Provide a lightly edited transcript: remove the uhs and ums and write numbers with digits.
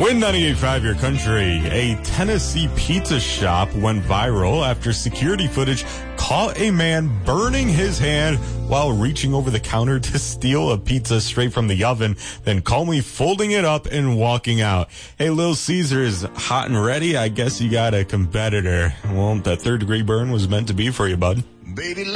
Win 98.5 Your Country. A Tennessee pizza shop went viral after security footage caught a man burning his hand while reaching over the counter to steal a pizza straight from the oven, then calmly folding it up and walking out. Hey, Little Caesars, hot and ready? I guess you got a competitor. Well, that third-degree burn was meant to be for you, bud. Baby.